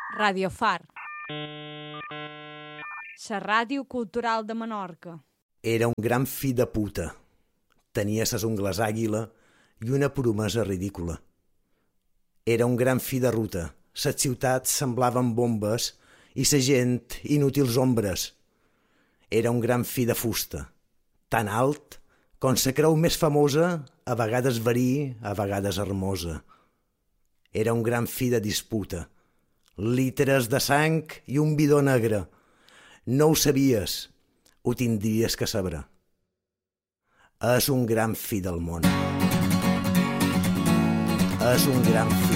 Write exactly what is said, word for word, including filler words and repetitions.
Radio Far, la ràdio cultural de Menorca. Era un gran fill de puta. Tenia ses ungles àguila i una promesa ridícula. Era un gran fill de ruta. Ses ciutats semblaven bombes i sa gent inútils ombres. Era un gran fill de fusta, tan alt com sa creu més famosa, a vegades verí, a vegades hermosa. Era un gran fill de disputa, litres de sang i un bidó negre. No ho sabies, ho tindries que saber. És un gran fill del món. És un gran fill